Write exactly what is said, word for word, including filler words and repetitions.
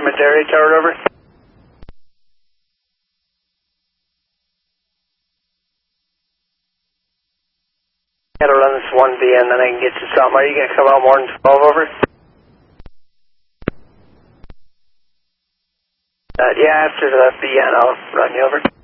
Edmonds area tower, over. Gotta run this one V N, then I can get you something. Are you gonna come out more than twelve, over? Uh, yeah, after the V N, I'll run you over.